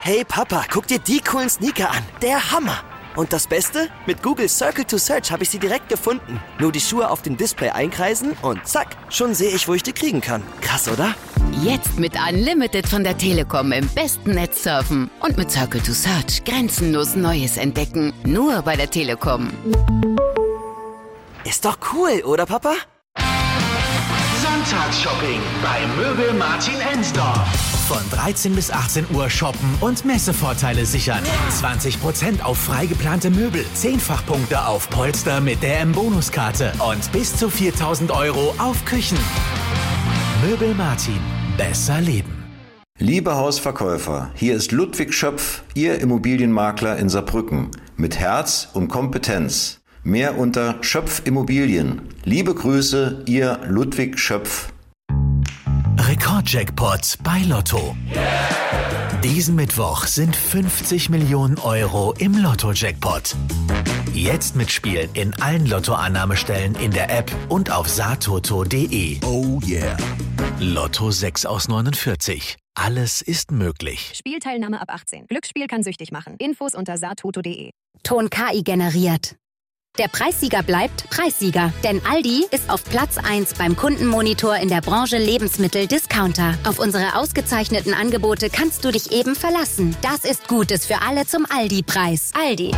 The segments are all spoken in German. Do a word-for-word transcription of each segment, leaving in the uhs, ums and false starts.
Hey Papa, guck dir die coolen Sneaker an. Der Hammer. Und das Beste? Mit Google Circle to Search habe ich sie direkt gefunden. Nur die Schuhe auf dem Display einkreisen und zack, schon sehe ich, wo ich die kriegen kann. Krass, oder? Jetzt mit Unlimited von der Telekom im besten Netz surfen. Und mit Circle to Search grenzenlos Neues entdecken. Nur bei der Telekom. Ist doch cool, oder Papa? Sonntagsshopping bei Möbel Martin Ensdorf. Von dreizehn bis achtzehn Uhr shoppen und Messevorteile sichern. zwanzig Prozent auf frei geplante Möbel, Zehnfachpunkte auf Polster mit der M-Bonuskarte und bis zu viertausend Euro auf Küchen. Möbel Martin. Besser leben. Liebe Hausverkäufer, hier ist Ludwig Schöpf, Ihr Immobilienmakler in Saarbrücken. Mit Herz und Kompetenz. Mehr unter Schöpf Immobilien. Liebe Grüße, Ihr Ludwig Schöpf. Rekordjackpot bei Lotto. Diesen Mittwoch sind fünfzig Millionen Euro im Lotto-Jackpot. Jetzt mitspielen in allen Lottoannahmestellen in der App und auf saartoto punkt de. Oh yeah. Lotto sechs aus neunundvierzig. Alles ist möglich. Spielteilnahme ab achtzehn. Glücksspiel kann süchtig machen. Infos unter saartoto punkt de. Ton K I generiert. Der Preissieger bleibt Preissieger, denn Aldi ist auf Platz eins beim Kundenmonitor in der Branche Lebensmittel-Discounter. Auf unsere ausgezeichneten Angebote kannst du dich eben verlassen. Das ist Gutes für alle zum Aldi-Preis. Aldi.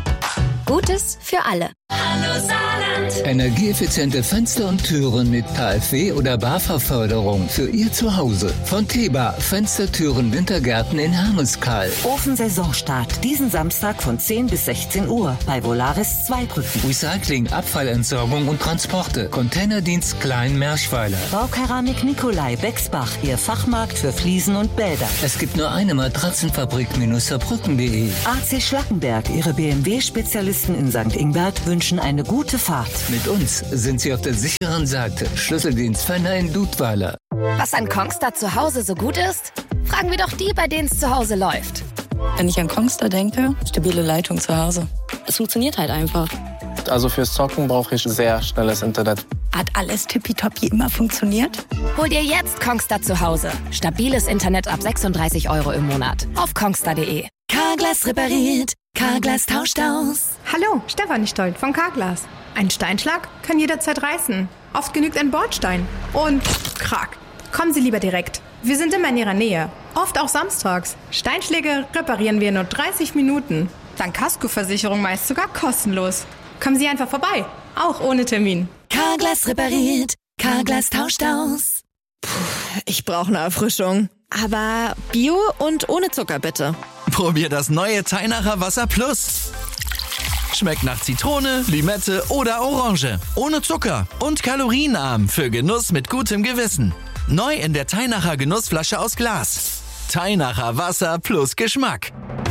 Gutes für alle. Hallo Saarland. Energieeffiziente Fenster und Türen mit K f W- oder BAFA-Förderung für Ihr Zuhause. Von Teba, Fenstertüren, Wintergärten in Hermeskeil. Ofensaisonstart diesen Samstag von zehn bis sechzehn Uhr bei Volaris Zweibrücken. Recycling, Abfallentsorgung und Transporte. Containerdienst Klein-Merschweiler. Baukeramik Nikolai Bexbach, Ihr Fachmarkt für Fliesen und Bäder. Es gibt nur eine Matratzenfabrik Saarbrücken punkt de. A C Schlackenberg, Ihre B M W-Spezialisten in Sankt Ingbert wünschen eine gute Fahrt. Mit uns sind Sie auf der sicheren Seite. Schlüsseldienst Fenner in Dudweiler. Was an Kongstar zu Hause so gut ist? Fragen wir doch die, bei denen es zu Hause läuft. Wenn ich an Kongstar denke, stabile Leitung zu Hause. Es funktioniert halt einfach. Also fürs Zocken brauche ich sehr schnelles Internet. Hat alles tippitoppi immer funktioniert? Hol dir jetzt Kongstar zu Hause. Stabiles Internet ab sechsunddreißig Euro im Monat. Auf kongstar punkt de. Carglass repariert. Carglass tauscht aus. Hallo, Stefanie Stolt von Carglass. Ein Steinschlag kann jederzeit reißen. Oft genügt ein Bordstein. Und krack. Kommen Sie lieber direkt. Wir sind immer in Ihrer Nähe. Oft auch samstags. Steinschläge reparieren wir in nur dreißig Minuten. Dank Kaskoversicherung meist sogar kostenlos. Kommen Sie einfach vorbei. Auch ohne Termin. Carglass repariert. Carglass tauscht aus. Puh, ich brauche eine Erfrischung. Aber Bio und ohne Zucker bitte. Probier das neue Teinacher Wasser Plus. Schmeckt nach Zitrone, Limette oder Orange. Ohne Zucker und kalorienarm für Genuss mit gutem Gewissen. Neu in der Teinacher Genussflasche aus Glas. Teinacher Wasser plus Geschmack.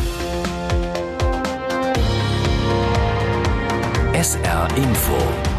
S R Info.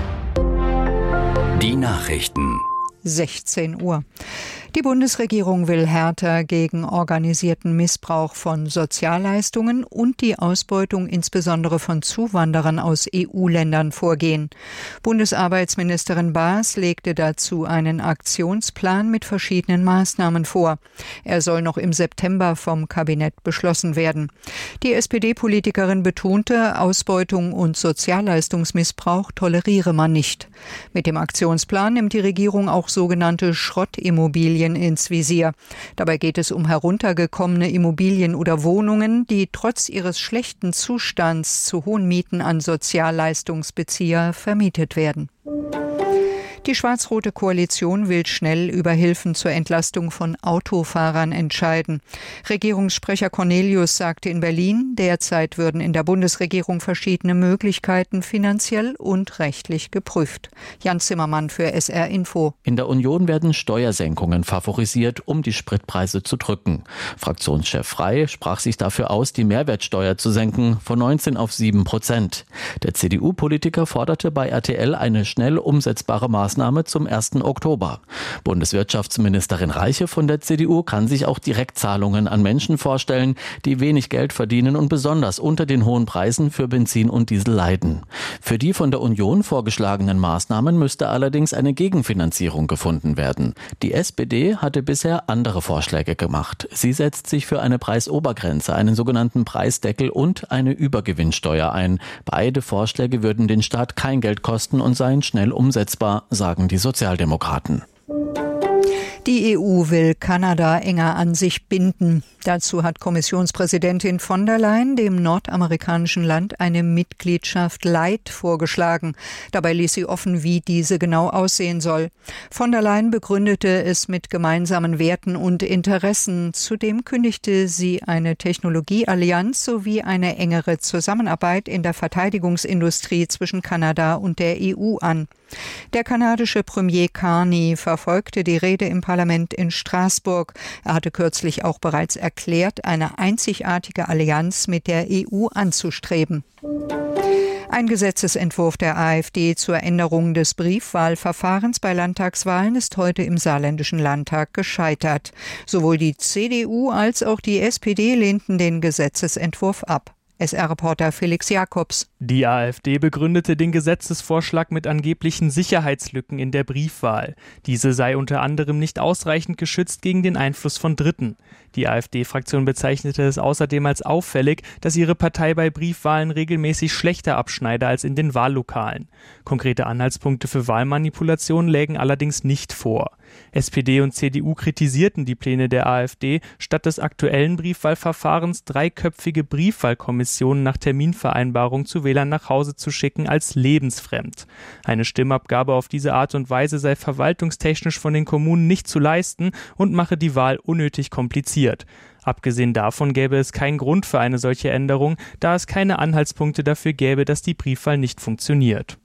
Die Nachrichten. sechzehn Uhr. Die Bundesregierung will härter gegen organisierten Missbrauch von Sozialleistungen und die Ausbeutung insbesondere von Zuwanderern aus E U-Ländern vorgehen. Bundesarbeitsministerin Baas legte dazu einen Aktionsplan mit verschiedenen Maßnahmen vor. Er soll noch im September vom Kabinett beschlossen werden. Die S P D-Politikerin betonte, Ausbeutung und Sozialleistungsmissbrauch toleriere man nicht. Mit dem Aktionsplan nimmt die Regierung auch sogenannte Schrottimmobilien ins Visier. Dabei geht es um heruntergekommene Immobilien oder Wohnungen, die trotz ihres schlechten Zustands zu hohen Mieten an Sozialleistungsbezieher vermietet werden. Die schwarz-rote Koalition will schnell über Hilfen zur Entlastung von Autofahrern entscheiden. Regierungssprecher Cornelius sagte in Berlin, derzeit würden in der Bundesregierung verschiedene Möglichkeiten finanziell und rechtlich geprüft. Jan Zimmermann für S R Info. In der Union werden Steuersenkungen favorisiert, um die Spritpreise zu drücken. Fraktionschef Frey sprach sich dafür aus, die Mehrwertsteuer zu senken, von neunzehn auf sieben Prozent. Der C D U-Politiker forderte bei R T L eine schnell umsetzbare Maßnahme Maßnahme zum ersten Oktober. Bundeswirtschaftsministerin Reiche von der C D U kann sich auch Direktzahlungen an Menschen vorstellen, die wenig Geld verdienen und besonders unter den hohen Preisen für Benzin und Diesel leiden. Für die von der Union vorgeschlagenen Maßnahmen müsste allerdings eine Gegenfinanzierung gefunden werden. Die S P D hatte bisher andere Vorschläge gemacht. Sie setzt sich für eine Preisobergrenze, einen sogenannten Preisdeckel und eine Übergewinnsteuer ein. Beide Vorschläge würden den Staat kein Geld kosten und seien schnell umsetzbar, sagen die Sozialdemokraten. Die E U will Kanada enger an sich binden. Dazu hat Kommissionspräsidentin von der Leyen dem nordamerikanischen Land eine Mitgliedschaft Light vorgeschlagen. Dabei ließ sie offen, wie diese genau aussehen soll. Von der Leyen begründete es mit gemeinsamen Werten und Interessen. Zudem kündigte sie eine Technologieallianz sowie eine engere Zusammenarbeit in der Verteidigungsindustrie zwischen Kanada und der E U an. Der kanadische Premier Carney verfolgte die Rede im Parlament in Straßburg. Er hatte kürzlich auch bereits erklärt, eine einzigartige Allianz mit der E U anzustreben. Ein Gesetzesentwurf der AfD zur Änderung des Briefwahlverfahrens bei Landtagswahlen ist heute im saarländischen Landtag gescheitert. Sowohl die C D U als auch die S P D lehnten den Gesetzesentwurf ab. S R-Reporter Felix Jakobs. Die AfD begründete den Gesetzesvorschlag mit angeblichen Sicherheitslücken in der Briefwahl. Diese sei unter anderem nicht ausreichend geschützt gegen den Einfluss von Dritten. Die AfD-Fraktion bezeichnete es außerdem als auffällig, dass ihre Partei bei Briefwahlen regelmäßig schlechter abschneide als in den Wahllokalen. Konkrete Anhaltspunkte für Wahlmanipulationen lägen allerdings nicht vor. S P D und C D U kritisierten die Pläne der AfD, statt des aktuellen Briefwahlverfahrens dreiköpfige Briefwahlkommissionen nach Terminvereinbarung zu Wählern nach Hause zu schicken, als lebensfremd. Eine Stimmabgabe auf diese Art und Weise sei verwaltungstechnisch von den Kommunen nicht zu leisten und mache die Wahl unnötig kompliziert. Abgesehen davon gäbe es keinen Grund für eine solche Änderung, da es keine Anhaltspunkte dafür gäbe, dass die Briefwahl nicht funktioniert.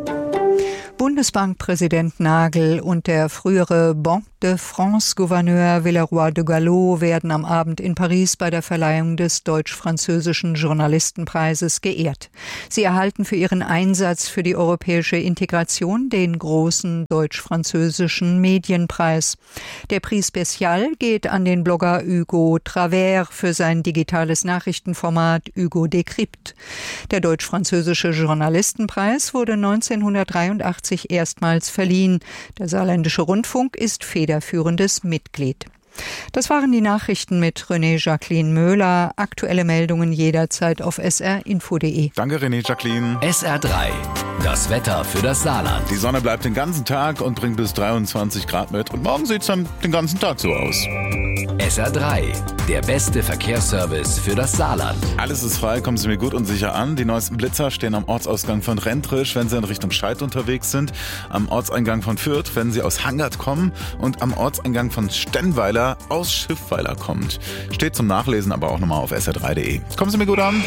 Bundesbankpräsident Nagel und der frühere Banque de France-Gouverneur Villeroy de Galhau werden am Abend in Paris bei der Verleihung des deutsch-französischen Journalistenpreises geehrt. Sie erhalten für ihren Einsatz für die europäische Integration den großen deutsch-französischen Medienpreis. Der Prix Spécial geht an den Blogger Hugo Travers für sein digitales Nachrichtenformat Hugo Décrypte. Der deutsch-französische Journalistenpreis wurde neunzehnhundertdreiundachtzig erstmals verliehen. Der Saarländische Rundfunk ist federführendes Mitglied. Das waren die Nachrichten mit René Jacqueline Möhler. Aktuelle Meldungen jederzeit auf s r info punkt de. Danke, René Jacqueline. S R drei. Das Wetter für das Saarland. Die Sonne bleibt den ganzen Tag und bringt bis dreiundzwanzig Grad mit. Und morgen sieht es dann den ganzen Tag so aus. S R drei. Der beste Verkehrsservice für das Saarland. Alles ist frei, kommen Sie mir gut und sicher an. Die neuesten Blitzer stehen am Ortsausgang von Rentrisch, wenn Sie in Richtung Scheid unterwegs sind. Am Ortseingang von Fürth, wenn Sie aus Hangard kommen. Und am Ortseingang von Stennweiler aus Schiffweiler kommt. Steht zum Nachlesen aber auch nochmal auf s r drei punkt de. Kommen Sie mir gut an.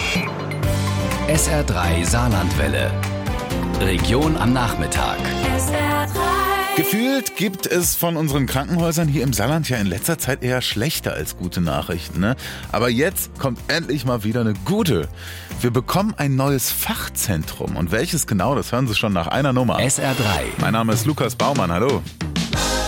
S R drei Saarlandwelle. Region am Nachmittag. S R drei. Gefühlt gibt es von unseren Krankenhäusern hier im Saarland ja in letzter Zeit eher schlechte als gute Nachrichten, ne? Aber jetzt kommt endlich mal wieder eine gute. Wir bekommen ein neues Fachzentrum. Und welches genau, das hören Sie schon nach einer Nummer. S R drei. Mein Name ist Lukas Baumann, hallo.